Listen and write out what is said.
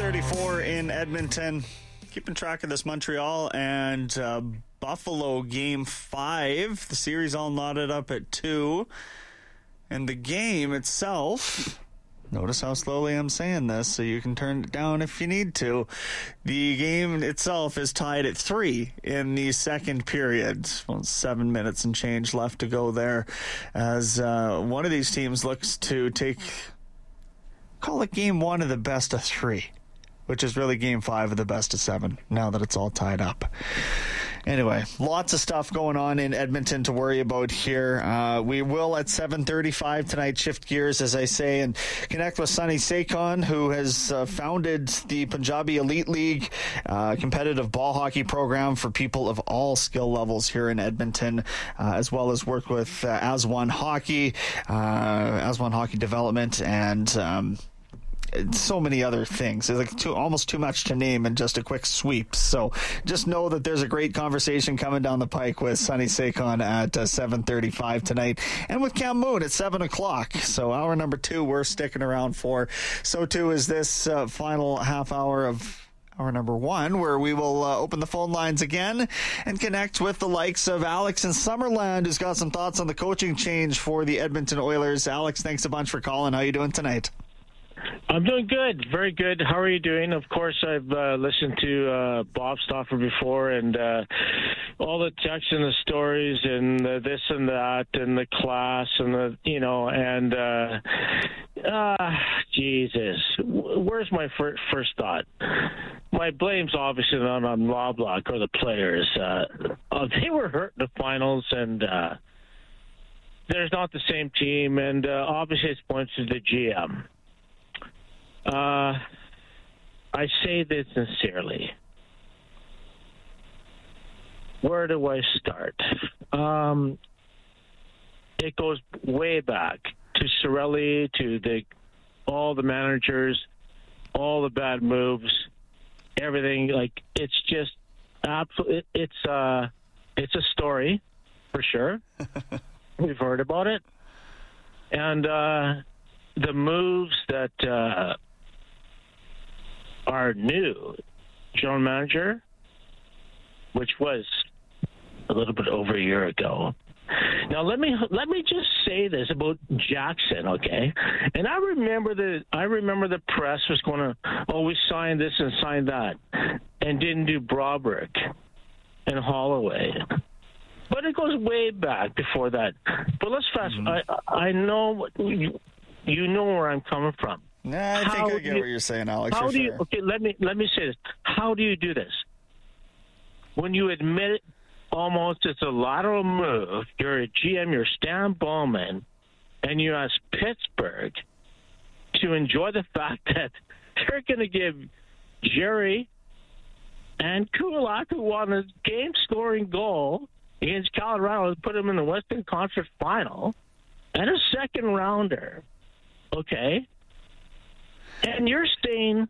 7:34 in Edmonton. Keeping track of this Montreal and Buffalo Game 5. The series all knotted up at 2. And the game itself, notice how slowly I'm saying this so you can turn it down if you need to. The game itself is tied at 3 in the second period. Well, 7 minutes and change left to go there as one of these teams looks to call it game 1 of the best of 3, which is really game 5 of the best of 7 now that it's all tied up. Anyway, lots of stuff going on in Edmonton to worry about here. We will at 7:35 tonight shift gears, as I say, and connect with Sunny Sekon, who has founded the Punjabi Elite League, competitive ball hockey program for people of all skill levels here in Edmonton, as well as worked with Aswan Hockey Development, and so many other things. It's like almost too much to name in just a quick sweep. So just know that there's a great conversation coming down the pike with Sunny Sekon at 7:35 tonight, and with Cam Moon at 7 o'clock. So hour number 2 we're sticking around for. So too is this final half hour of hour number 1, where we will open the phone lines again and connect with the likes of Alex in Summerland, who's got some thoughts on the coaching change for the Edmonton Oilers. Alex, thanks a bunch for calling. How are you doing tonight? I'm doing good, very good. How are you doing? Of course, I've listened to Bob Stauffer before, and all the texts and the stories and the this and that and the class and the, Jesus, where's my first thought? My blame's obviously not on Lovelock or the players. They were hurt in the finals, and there's not the same team, and obviously it's points to the GM. I say this sincerely. Where do I start? It goes way back to Cirelli, to all the managers, all the bad moves, everything. Like, it's just absolutely. It's a story for sure. We've heard about it, and the moves that our new general manager, which was a little bit over a year ago. Now let me just say this about Jackson, okay? And I remember the press was going to, we signed this and signed that, and didn't do Broderick and Holloway. But it goes way back before that. But let's fast. I know you know where I'm coming from. Nah, I think I get what you're saying, Alex. How do you? Okay, let me say this. How do you do this? When you admit it, almost it's a lateral move. You're a GM. You're Stan Bowman, and you ask Pittsburgh to enjoy the fact that they're going to give Jerry and Kulak, who won a game-scoring goal against Colorado, to put him in the Western Conference Final, and a second rounder. Okay? And you're staying